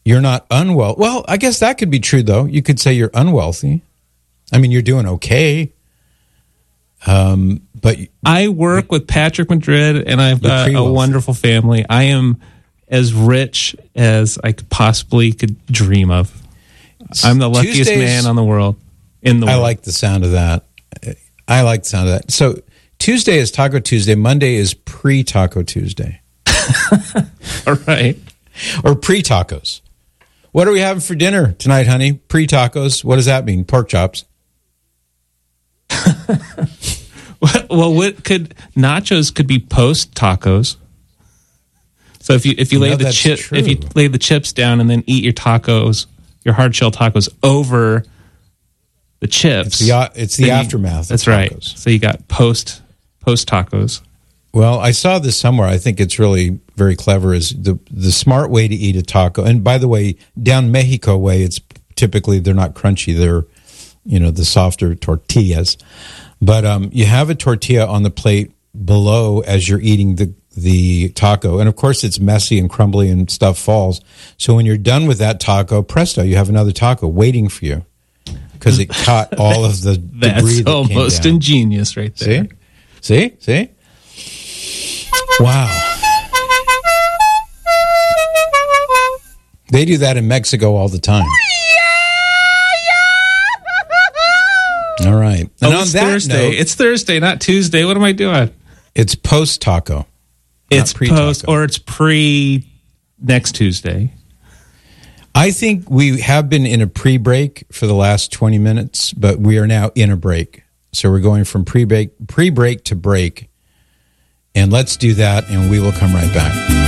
You're not unwell. Well, I guess that could be true, though. You could say you're unwealthy. I mean, you're doing okay. But I work with Patrick Madrid, and I've got a wonderful family. I am as rich as I possibly could dream of. I'm the luckiest man on the world. I like the sound of that. So Tuesday is Taco Tuesday. Monday is pre-Taco Tuesday. All right. Or pre-tacos. What are we having for dinner tonight, honey? Pre-tacos. What does that mean? Pork chops. Well, nachos could be post tacos. So if you lay the chips down and then eat your tacos, your hard shell tacos over the chips, it's the aftermath. That's right. So you got post tacos. Well, I saw this somewhere. I think it's really very clever. Is the smart way to eat a taco? And by the way, down Mexico way, it's typically they're not crunchy. They're the softer tortillas. But you have a tortilla on the plate below as you're eating the taco. And, of course, it's messy and crumbly and stuff falls. So when you're done with that taco, presto, you have another taco waiting for you because it caught all of the debris that came almost down. Ingenious right there. See? Wow. They do that in Mexico all the time. All right. And on it's that Thursday. Note, it's Thursday, not Tuesday. What am I doing? It's post-taco. It's post, or it's pre next Tuesday. I think we have been in a pre-break for the last 20 minutes, but we are now in a break. So we're going from pre-break to break. And let's do that, and we will come right back.